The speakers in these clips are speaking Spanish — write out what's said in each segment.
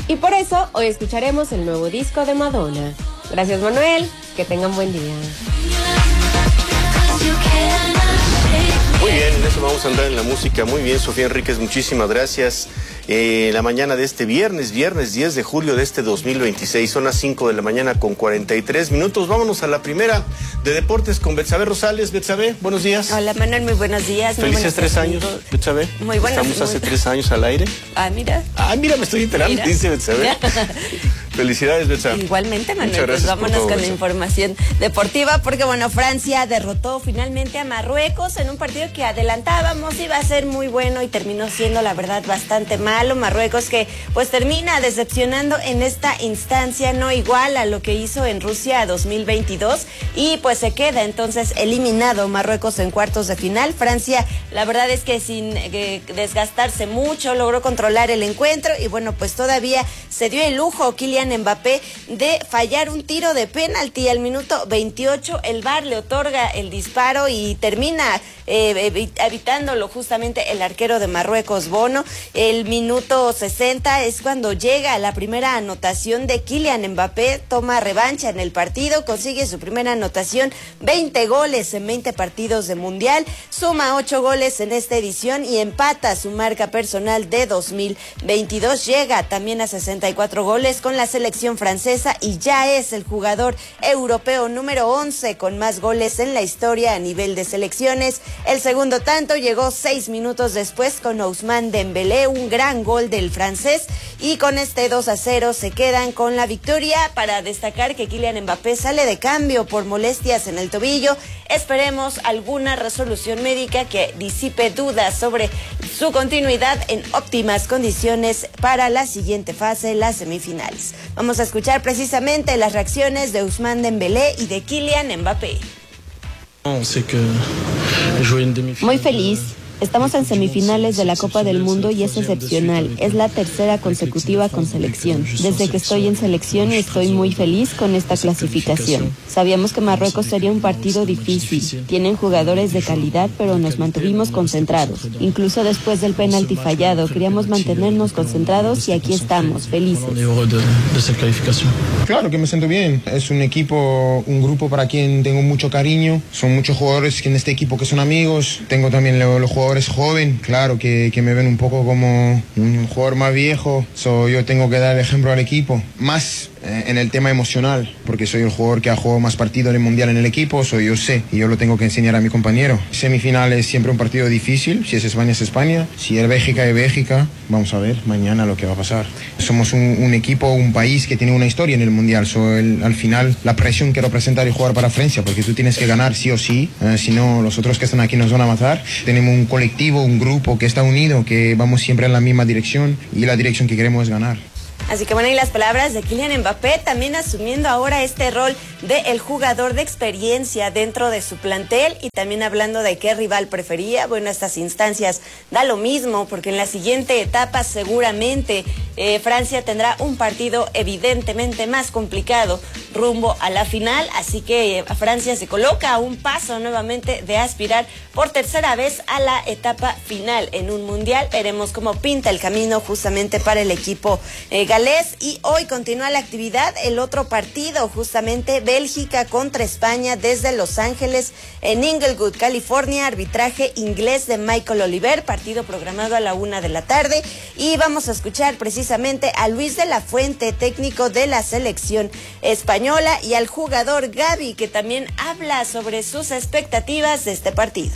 Y por eso hoy escucharemos el nuevo disco de Madonna. Gracias, Manuel, que tengan buen día. Muy bien, en eso vamos a andar en la música. Muy bien, Sofía Enríquez, muchísimas gracias. La mañana de este viernes 10 de julio de este 2026, son las 5 de la mañana con 43 minutos. Vámonos a la primera de deportes con Betsabe Rosales. Betsabe, buenos días. Hola, Manuel, muy buenos días. Felices 3 años, Betsabe. Muy buenos. Estamos hace 3 años al aire. Mira. Mira, me estoy enterando, dice Betsabe. Felicidades, Betsabe. Igualmente, Manuel, pues vámonos con la información deportiva, porque bueno, Francia derrotó finalmente a Marruecos en un partido que adelantábamos iba a ser muy bueno y terminó siendo, la verdad, bastante malo. Marruecos que pues termina decepcionando en esta instancia, no igual a lo que hizo en Rusia 2022, y pues se queda entonces eliminado Marruecos en cuartos de final. Francia, la verdad es que sin desgastarse mucho, logró controlar el encuentro y bueno, pues todavía se dio el lujo Kylian Mbappé de fallar un tiro de penalti al minuto 28. El VAR le otorga el disparo y termina evitándolo justamente el arquero de Marruecos, Bono. El minuto 60 es cuando llega la primera anotación de Kylian Mbappé, toma revancha en el partido, consigue su primera anotación, 20 goles en 20 partidos de Mundial, suma 8 goles en esta edición y empata su marca personal de 2022, llega también a 64 goles con la selección francesa y ya es el jugador europeo número 11 con más goles en la historia a nivel de selecciones. El segundo tanto llegó 6 minutos después con Ousmane Dembélé, un gran gol del francés, y con este 2-0 se quedan con la victoria. Para destacar que Kylian Mbappé sale de cambio por molestias en el tobillo. Esperemos alguna resolución médica que disipe dudas sobre su continuidad en óptimas condiciones para la siguiente fase, las semifinales. Vamos a escuchar precisamente las reacciones de Ousmane Dembélé y de Kylian Mbappé. Muy feliz. Estamos en semifinales de la Copa del Mundo y es excepcional. Es la tercera consecutiva con selección. Desde que estoy en selección y estoy muy feliz con esta clasificación. Sabíamos que Marruecos sería un partido difícil. Tienen jugadores de calidad, pero nos mantuvimos concentrados. Incluso después del penalti fallado, queríamos mantenernos concentrados y aquí estamos, felices. Claro que me siento bien. Es un equipo, un grupo para quien tengo mucho cariño. Son muchos jugadores en este equipo que son amigos. Tengo también los jugadores joven, claro, que me ven un poco como un jugador más viejo. Yo tengo que dar ejemplo al equipo, más en el tema emocional, porque soy el jugador que ha jugado más partidos en el Mundial en el equipo, yo sé, y yo lo tengo que enseñar a mi compañero. Semifinal es siempre un partido difícil, si es España es España, si es Bélgica es Bélgica. Vamos a ver mañana lo que va a pasar. Somos un equipo, un país que tiene una historia en el Mundial, al final la presión que representa el jugar para Francia, porque tú tienes que ganar sí o sí, si no los otros que están aquí nos van a matar. Tenemos un colectivo, un grupo que está unido, que vamos siempre en la misma dirección y la dirección que queremos es ganar. Así que bueno, y las palabras de Kylian Mbappé también asumiendo ahora este rol de el jugador de experiencia dentro de su plantel y también hablando de qué rival prefería. Bueno, estas instancias da lo mismo porque en la siguiente etapa seguramente Francia tendrá un partido evidentemente más complicado rumbo a la final, así que Francia se coloca a un paso nuevamente de aspirar por tercera vez a la etapa final en un mundial. Veremos cómo pinta el camino justamente para el equipo galés. Y hoy continúa la actividad, el otro partido, justamente Bélgica contra España desde Los Ángeles en Inglewood, California, arbitraje inglés de Michael Oliver, partido programado a la 1 de la tarde. Y vamos a escuchar precisamente a Luis de la Fuente, técnico de la selección española, y al jugador Gavi, que también habla sobre sus expectativas de este partido.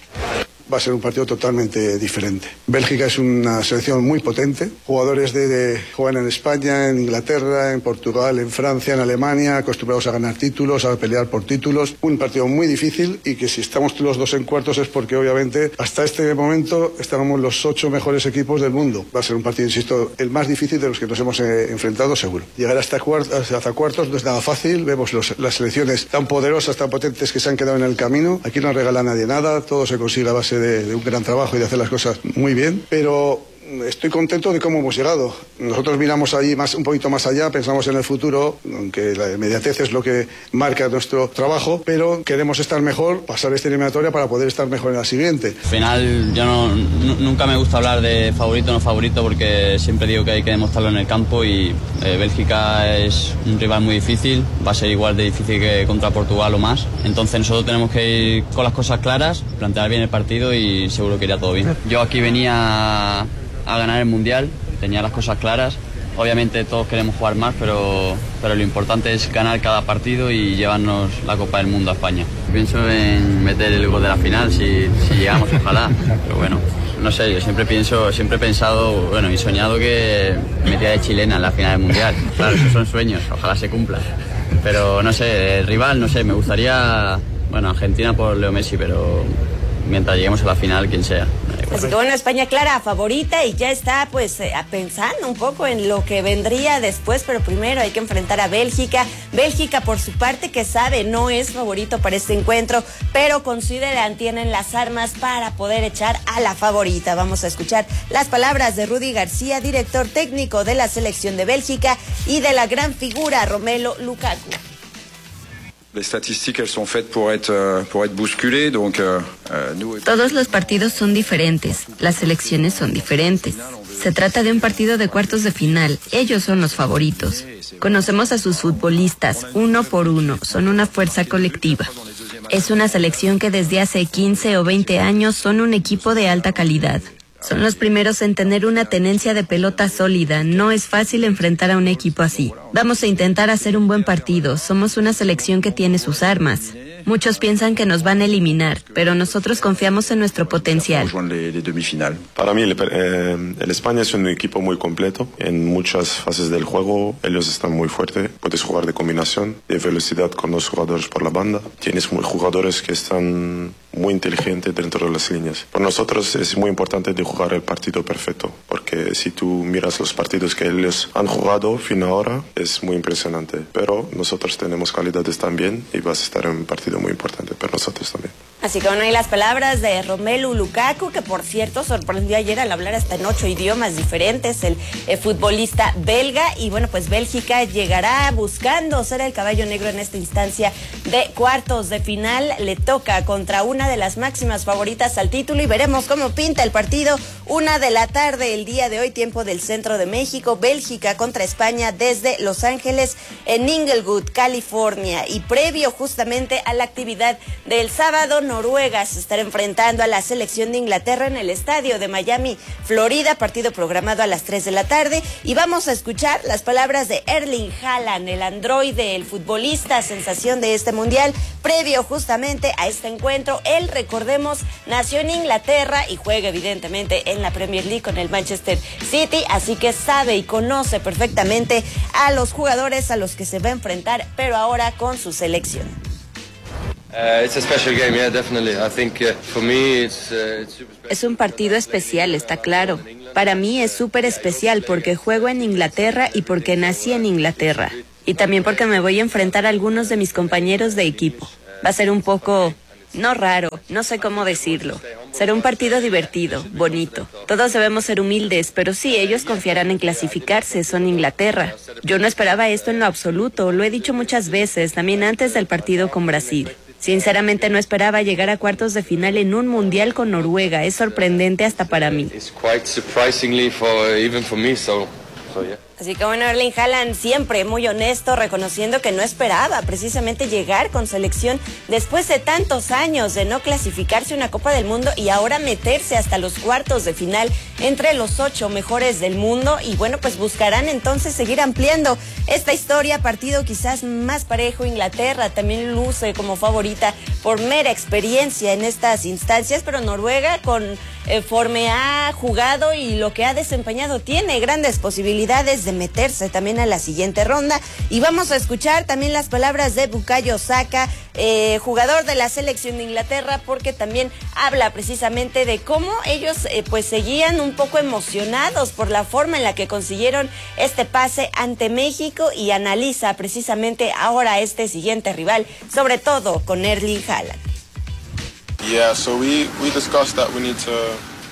Va a ser un partido totalmente diferente. Bélgica es una selección muy potente. Jugadores juegan en España, en Inglaterra, en Portugal, en Francia, en Alemania, acostumbrados a ganar títulos, a pelear por títulos. Un partido muy difícil y que si estamos los dos en cuartos es porque obviamente hasta este momento estábamos los 8 mejores equipos del mundo. Va a ser un partido, insisto, el más difícil de los que nos hemos enfrentado seguro. Llegar hasta cuartos no es nada fácil. Vemos las selecciones tan poderosas, tan potentes que se han quedado en el camino. Aquí no regala a nadie nada, todo se consigue a base de un gran trabajo y de hacer las cosas muy bien, pero estoy contento de cómo hemos llegado. Nosotros miramos allí un poquito más allá, pensamos en el futuro, aunque la inmediatez es lo que marca nuestro trabajo, pero queremos estar mejor, pasar esta eliminatoria para poder estar mejor en la siguiente. Al final yo nunca me gusta hablar de favorito o no favorito porque siempre digo que hay que demostrarlo en el campo y Bélgica es un rival muy difícil, va a ser igual de difícil que contra Portugal o más. Entonces nosotros tenemos que ir con las cosas claras, plantear bien el partido y seguro que irá todo bien. Yo aquí venía a ganar el Mundial, tenía las cosas claras. Obviamente todos queremos jugar más, pero lo importante es ganar cada partido y llevarnos la Copa del Mundo a España. Pienso en meter el gol de la final, si llegamos, ojalá. Pero bueno, no sé, yo siempre he pensado, bueno, y soñado que metía de chilena en la final del Mundial. Claro, esos son sueños, ojalá se cumplan. Pero no sé, el rival, no sé, me gustaría, bueno, Argentina por Leo Messi, pero mientras lleguemos a la final, quien sea. Así que bueno, España clara favorita y ya está pues pensando un poco en lo que vendría después, pero primero hay que enfrentar a Bélgica. Bélgica por su parte, que sabe no es favorito para este encuentro, pero consideran tienen las armas para poder echar a la favorita. Vamos a escuchar las palabras de Rudi García, director técnico de la selección de Bélgica, y de la gran figura Romelu Lukaku. Les statistiques, elles sont faites pour être bousculées, donc Todos los partidos son diferentes, las selecciones son diferentes. Se trata de un partido de cuartos de final, ellos son los favoritos. Conocemos a sus futbolistas, uno por uno, son una fuerza colectiva. Es una selección que desde hace 15 o 20 años son un equipo de alta calidad. Son los primeros en tener una tenencia de pelota sólida. No es fácil enfrentar a un equipo así. Vamos a intentar hacer un buen partido. Somos una selección que tiene sus armas. Muchos piensan que nos van a eliminar, pero nosotros confiamos en nuestro potencial. Para mí, el España es un equipo muy completo. En muchas fases del juego, ellos están muy fuertes. Puedes jugar de combinación, de velocidad con los jugadores por la banda. Tienes jugadores que están muy inteligentes dentro de las líneas. Para nosotros es muy importante de jugar el partido perfecto, porque si tú miras los partidos que ellos han jugado fin ahora, es muy impresionante. Pero nosotros tenemos calidades también y vas a estar en un partido muy importante para nosotros también. Así que bueno, hay las palabras de Romelu Lukaku, que por cierto sorprendió ayer al hablar hasta en 8 idiomas diferentes, el futbolista belga. Y bueno, pues Bélgica llegará buscando ser el caballo negro en esta instancia de cuartos de final. Le toca contra una de las máximas favoritas al título y veremos cómo pinta el partido. 1 de la tarde el día de hoy, tiempo del centro de México. Bélgica contra España desde Los Ángeles en Inglewood, California. Y previo justamente a la actividad del sábado, Noruega se estará enfrentando a la selección de Inglaterra en el estadio de Miami, Florida, partido programado a las 3 de la tarde. Y vamos a escuchar las palabras de Erling Haaland, el androide, el futbolista sensación de este mundial, previo justamente a este encuentro. Él, recordemos, nació en Inglaterra y juega evidentemente en la Premier League con el Manchester City, así que sabe y conoce perfectamente a los jugadores a los que se va a enfrentar, pero ahora con su selección. Es un partido especial, está claro. Para mí es súper especial porque juego en Inglaterra y porque nací en Inglaterra. Y también porque me voy a enfrentar a algunos de mis compañeros de equipo. Va a ser un poco, no raro, no sé cómo decirlo. Será un partido divertido, bonito. Todos debemos ser humildes, pero sí, ellos confiarán en clasificarse, son Inglaterra. Yo no esperaba esto en lo absoluto, lo he dicho muchas veces, también antes del partido con Brasil. Sinceramente no esperaba llegar a cuartos de final en un mundial con Noruega. Es sorprendente hasta para mí. Así que bueno, Erling Haaland siempre muy honesto, reconociendo que no esperaba precisamente llegar con selección después de tantos años de no clasificarse a una Copa del Mundo y ahora meterse hasta los cuartos de final entre los 8 mejores del mundo. Y bueno, pues buscarán entonces seguir ampliando esta historia. Partido quizás más parejo. Inglaterra también luce como favorita por mera experiencia en estas instancias, pero Noruega conforme ha jugado y lo que ha desempeñado tiene grandes posibilidades de meterse también a la siguiente ronda. Y vamos a escuchar también las palabras de Bukayo Saka, jugador de la selección de Inglaterra, porque también habla precisamente de cómo ellos pues seguían un poco emocionados por la forma en la que consiguieron este pase ante México, y analiza precisamente ahora este siguiente rival, sobre todo con Erling Haaland.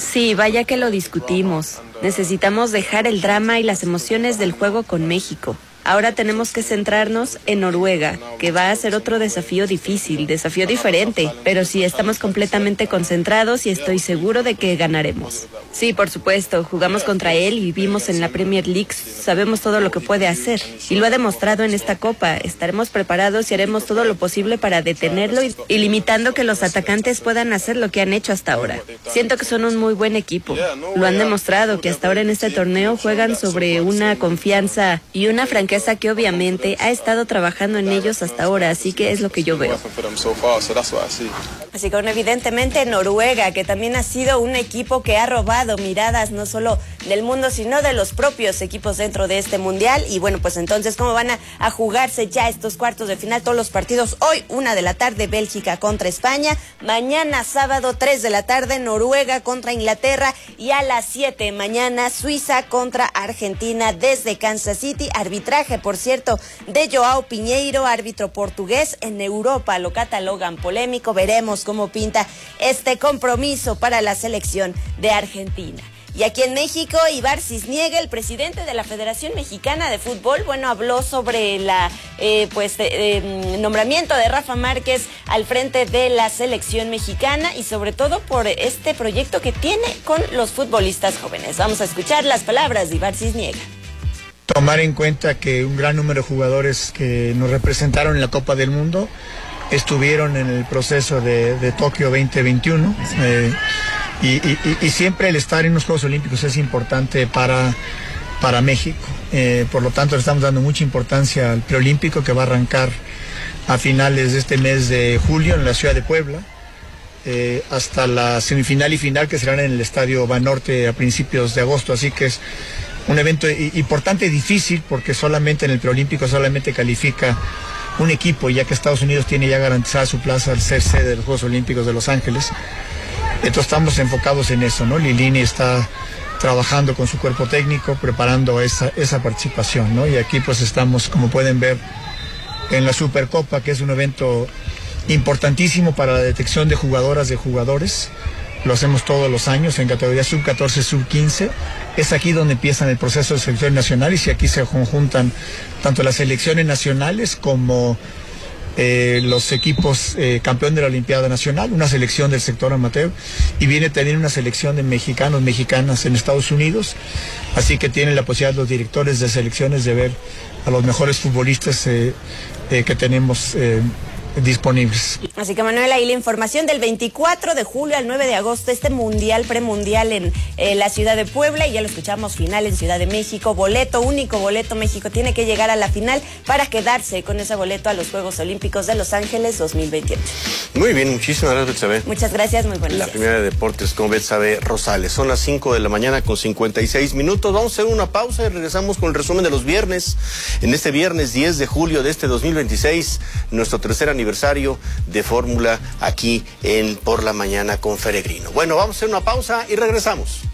Sí, vaya que lo discutimos. Necesitamos dejar el drama y las emociones del juego con México. Ahora tenemos que centrarnos en Noruega, que va a ser otro desafío difícil, desafío diferente, pero sí estamos completamente concentrados y estoy seguro de que ganaremos. Sí, por supuesto, jugamos contra él y vimos en la Premier League, sabemos todo lo que puede hacer y lo ha demostrado en esta Copa. Estaremos preparados y haremos todo lo posible para detenerlo y limitando que los atacantes puedan hacer lo que han hecho hasta ahora. Siento que son un muy buen equipo. Lo han demostrado que hasta ahora en este torneo juegan sobre una confianza y una franqueza que obviamente ha estado trabajando en ellos hasta ahora, así que es lo que yo veo. Así que bueno, evidentemente Noruega, que también ha sido un equipo que ha robado miradas no solo del mundo, sino de los propios equipos dentro de este mundial. Y bueno, pues entonces, ¿cómo van a jugarse ya estos cuartos de final? Todos los partidos hoy, 1 de la tarde, Bélgica contra España. Mañana, sábado, 3 de la tarde, Noruega contra Inglaterra. Y a las 7 mañana, Suiza contra Argentina desde Kansas City. Arbitraje, por cierto, de Joao Pinheiro, árbitro portugués. En Europa lo catalogan polémico. Veremos cómo pinta este compromiso para la selección de Argentina. Y aquí en México, Ibar Cisniega, el presidente de la Federación Mexicana de Fútbol, bueno, habló sobre la nombramiento de Rafa Márquez al frente de la selección mexicana y sobre todo por este proyecto que tiene con los futbolistas jóvenes. Vamos a escuchar las palabras de Ibar Cisniega. Tomar en cuenta que un gran número de jugadores que nos representaron en la Copa del Mundo estuvieron en el proceso de Tokio 2021 y siempre el estar en los Juegos Olímpicos es importante para México. Por lo tanto, le estamos dando mucha importancia al preolímpico que va a arrancar a finales de este mes de julio en la ciudad de Puebla, hasta la semifinal y final que serán en el Estadio Banorte a principios de agosto. Así que es un evento importante y difícil porque solamente en el preolímpico solamente califica un equipo, ya que Estados Unidos tiene ya garantizada su plaza al ser sede de los Juegos Olímpicos de Los Ángeles. Entonces estamos enfocados en eso, ¿no? Lilini está trabajando con su cuerpo técnico, preparando esa participación, ¿no? Y aquí pues estamos, como pueden ver, en la Supercopa, que es un evento importantísimo para la detección de jugadoras, de jugadores. Lo hacemos todos los años en categoría sub-14, sub-15. Es aquí donde empiezan el proceso de selección nacional y si aquí se conjuntan tanto las selecciones nacionales como los equipos campeón de la Olimpiada Nacional, una selección del sector amateur y viene también una selección de mexicanos, mexicanas en Estados Unidos. Así que tienen la posibilidad los directores de selecciones de ver a los mejores futbolistas que tenemos disponibles. Así que Manuel, ahí la información del 24 de julio al 9 de agosto, este mundial, premundial en la ciudad de Puebla, y ya lo escuchamos, final en Ciudad de México, boleto, único boleto. México tiene que llegar a la final para quedarse con ese boleto a los Juegos Olímpicos de Los Ángeles 2028. Muy bien, muchísimas gracias, Betsabe. Muchas gracias, muy buenas La primera de deportes con Betsabe Rosales. Son las 5 de la mañana con 56 minutos. Vamos a hacer una pausa y regresamos con el resumen de los viernes. En este viernes 10 de julio de este 2026, nuestro tercer aniversario de Fórmula aquí en Por la Mañana con Feregrino. Bueno, vamos a hacer una pausa y regresamos.